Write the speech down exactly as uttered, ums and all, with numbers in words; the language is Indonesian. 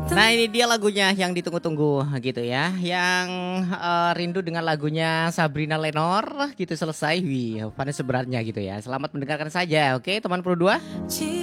Nah ini dia lagunya yang ditunggu-tunggu gitu ya. Yang eh, rindu dengan lagunya Sabrina Lenor gitu selesai. Wih, panas sebenarnya gitu ya. Selamat mendengarkan saja, oke teman Pro dua.